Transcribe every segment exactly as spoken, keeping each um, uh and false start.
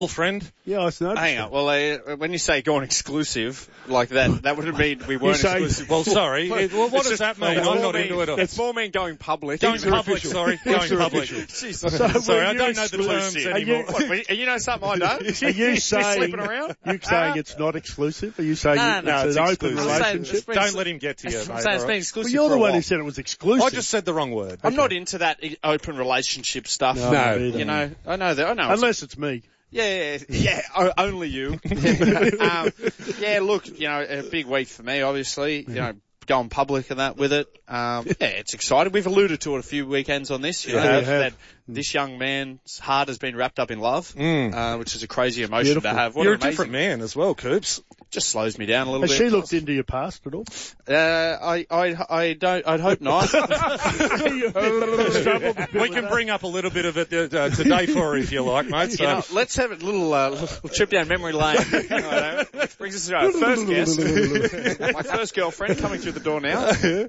friend. Yeah, I noticed. Hang on. Well, uh, when you say gone exclusive like that, that would mean we weren't say- exclusive. Well, sorry. It, well, what does that mean? It's I'm more not mean- into it. It's more mean going public. Going Things are public, official. sorry. Things Going are public. official. Sorry, Jesus. were I you don't know the terms exclusive? anymore. What, and you know something I don't? Are you You're saying, slipping around? you saying it's not exclusive? Are you saying No, it's no, an it's open exclusive. I'm saying relationship? it's been- Don't let him get to you, I'm mate. saying it's all been right? exclusive Well, you're for the a one while. who said it was exclusive. I just said the wrong word. I'm not into that i- open relationship stuff. No, No. me either. You know, I know that. I know. it's- Unless it's me. Yeah, yeah, yeah. o- only you. um, yeah, look, you know, a big week for me, obviously. You know, going public and that with it. Um, yeah, it's exciting. We've alluded to it a few weekends on this. You Yeah, know, you that, have. that this young man's heart has been wrapped up in love, Mm. uh, which is a crazy emotion Beautiful. to have. What You're a an amazing- different man as well, Coops. Just slows me down a little Has bit. she looked into your past at all? Uh, I, I, I don't. I'd hope not. We can bring up a little bit of it uh, today for her if you like, mate. So. You know, let's have a little, uh, little trip down memory lane. Righto. Which brings us to our first guest. My first girlfriend coming through the door now.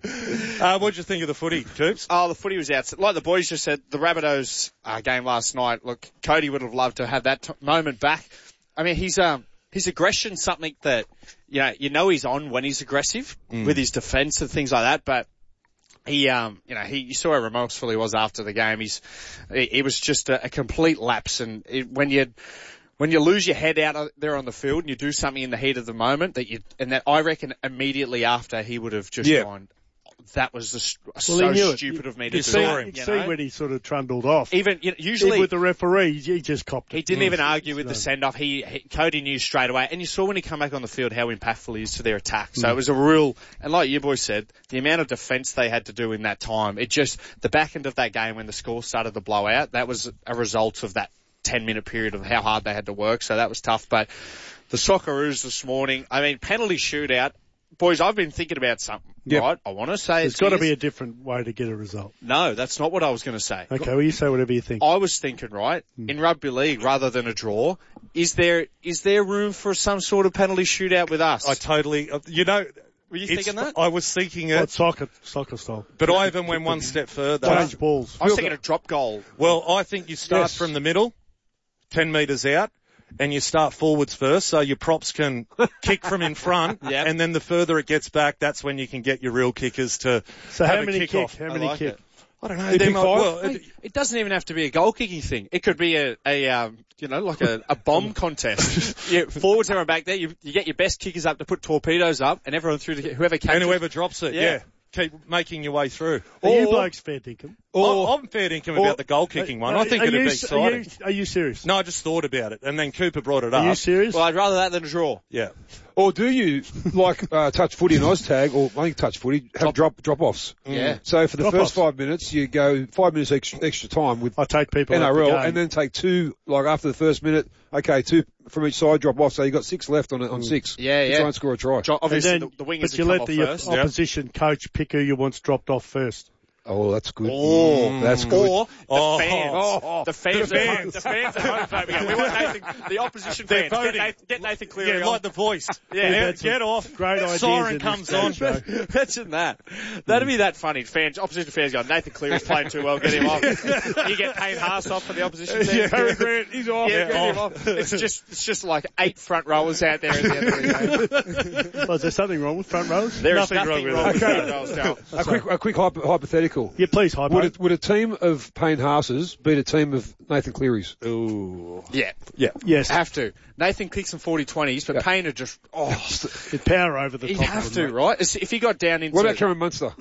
uh, what'd you think of the footy, Coops? Oh, the footy was out. Like the boys just said, the Rabbitohs uh, game last night. Look, Cody would have loved to have that t- moment back. I mean, he's um his aggression, something that you know you know he's on when he's aggressive Mm. with his defence and things like that, but. He, um, you know, he, you saw how remorseful he was after the game. He's, it, it was just a, a complete lapse. And it, when you, when you lose your head out there on the field and you do something in the heat of the moment that you, and that I reckon immediately after he would have just Yeah. gone, that was just Well, so he knew it. stupid of me You to do see, that. you you see know? when he sort of trundled off. Even, you know, Even usually, with the referee, he just copped it. he didn't even argue with No. the send-off. He, he, Cody knew straight away. And you saw when he come back on the field how impactful he is to their attack. So it was a real, and like you boys said, the amount of defence they had to do in that time, it just, the back end of that game when the score started to blow out, that was a result of that ten minute period of how hard they had to work. So that was tough. But the Socceroos this morning, I mean, penalty shootout. Boys, I've been thinking about something, Yep. right? I want to say There's it's got to is. be a different way to get a result. No, that's not what I was going to say. Okay, well, you say whatever you think. I was thinking, right, in rugby league, rather than a draw, is there is there room for some sort of penalty shootout with us? I totally, uh, you know. Were you it's- thinking that? I was thinking Well, it, it's soccer, soccer style. but I even went one step further. Change balls. I was thinking a drop goal. Well, I think you start Yes. from the middle, ten metres out, and you start forwards first, so your props can kick from in front, Yep. and then the further it gets back, that's when you can get your real kickers to So have how a many kick kick? off. How I many like kick? it. I don't know. You they think might- five? well, It, it doesn't even have to be a goal kicking thing. It could be a, a um, you know, like a, a bomb contest. Yeah, forwards, everyone back there. You, you get your best kickers up to put torpedoes up, and everyone through to whoever catches. and whoever drops it, Yeah. yeah. Keep making your way through. Are you Or- blokes fair dinkum? I- I'm fair dinkum about the goal kicking one. I think are it'd you, be Are exciting. you, are you serious? No, I just thought about it, and then Cooper brought it Are you up. serious? Well, I'd rather that than a draw. Yeah. Or do you, like uh, touch footy and Oztag, or I think touch footy, have drop drop offs? Yeah. So for the Drop-offs. first five minutes, you go five minutes extra, extra time with I take people N out R the L, game. and then take two, like after the first minute, okay, two from each side drop off, so you got six left on on six. Yeah, to yeah. Try and score a try. Jo- And Obviously, then, the, the wingers but you would let come the off first. op- opposition coach pick who you want's dropped off first. Oh, that's good. Oh, That's good. Or the Oh. fans. Oh. The fans. The at home- fans. The fans at home voting. We want Nathan, the opposition They're fans. Get voting. Nathan, get Nathan Cleary Yeah, on. like the voice. Yeah, get, that's get a off. great ideas Siren in this comes game on. show. Imagine that. That'd be that funny. Fans, opposition fans going, Nathan Cleary's playing too well, get him off. You get Payne Haas off for the opposition team. Harry Grant, he's off. Yeah, Yeah, get him off. off. It's just, it's just like eight front rowers out there at the end of the game. Well, is there something wrong with front rows? There is Nothing nothing, wrong with wrong it. with Okay. front rows, Dale. A quick, a quick hypo- hypothetical. Yeah, please, hypo. Would a, would a team of Payne Haases beat a team of Nathan Clearys? Ooh. Yeah. Yeah. Yes, Have to. Nathan kicks some forty twenties, but Yeah. Payne would just, oh, with power over the he'd top have of to, them, right? If he got down into, What about Cameron Munster?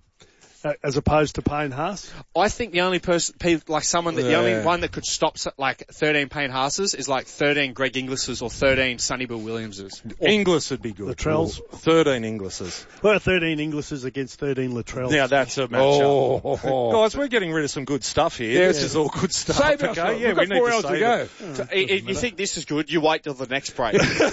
uh, as opposed to Payne Haas. I think the only person, pe- like someone that, the Yeah. only one that could stop so- like thirteen Payne Haases is like thirteen Greg Inglis's or thirteen Sonny Bill Williamses. Inglis would be good. Latrells. thirteen Inglis's. Well, thirteen Inglis's against thirteen Latrells. Now that's a matchup. Oh. Guys, we're getting rid of some good stuff here. Yeah, this yeah. is all good stuff. Save okay? ourselves. Yeah, We've we got need four to hours to save go. it. So, i- if you think this is good, you wait till the next break.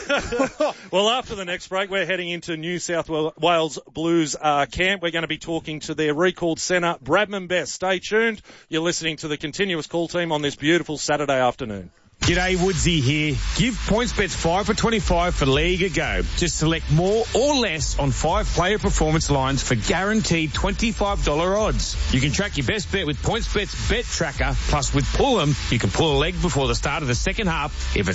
Well, after the next break, we're heading into New South Wales Blues uh, camp. We're going to be talking to their recalled centre, Bradman Best. Stay tuned. You're listening to the Continuous Call Team on this beautiful Saturday afternoon. G'day, Woodsy here. Give PointsBets five for twenty-five for League a go. Just select more or less on five player performance lines for guaranteed twenty-five dollars odds. You can track your best bet with PointsBet's Bet Tracker. Plus, with Pull'em, you can pull a leg before the start of the second half if it's